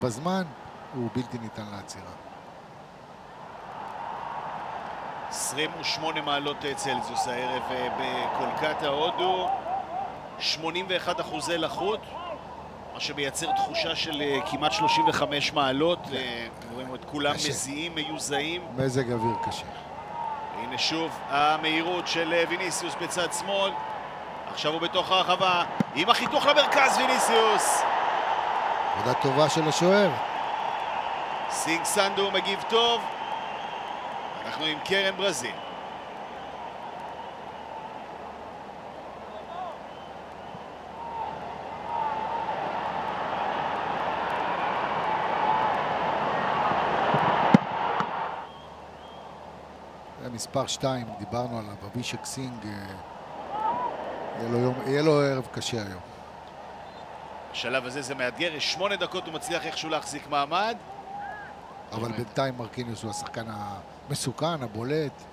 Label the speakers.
Speaker 1: בזמן הוא בלתי ניתן לעצירה.
Speaker 2: 28 מעלות צלזיוס הערב בקולקטה, הודו, 81% לחות, מה שמייצר תחושה של כמעט 35 מעלות. רואים את כולם מזיעים, מיוזעים.
Speaker 1: מזג אוויר קשה.
Speaker 2: הנה שוב המהירות של ויניסיוס בצד שמאל. עכשיו הוא בתוך הרחבה עם החיתוך למרכז. ויניסיוס,
Speaker 1: עבודה טובה של השוער.
Speaker 2: סינג סנדו מגיב טוב. אנחנו עם קרן ברזיל.
Speaker 1: מספר 2, דיברנו עליו, אבישק סינג, יהיה לו ערב קשה היום.
Speaker 2: בשלב הזה זה מאתגר, 8 דקות הוא מצליח איכשהו להחזיק מעמד.
Speaker 1: אבל בינתיים מרקיניוס הוא השחקן המסוכן, הבולט.